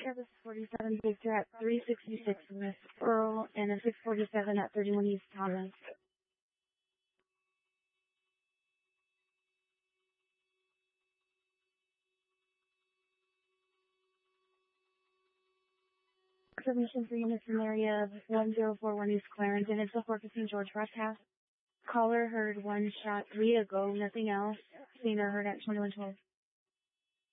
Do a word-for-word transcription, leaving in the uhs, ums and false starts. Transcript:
America, this is forty-seven Victor at three sixty-six Miss Earl and a six forty-seven at thirty-one East Thomas. Submission for units in the area of one zero four one East Clarendon. It's the Fort Saint George broadcast. Caller heard one shot three ago, nothing else. Seen or heard at twenty-one twelve.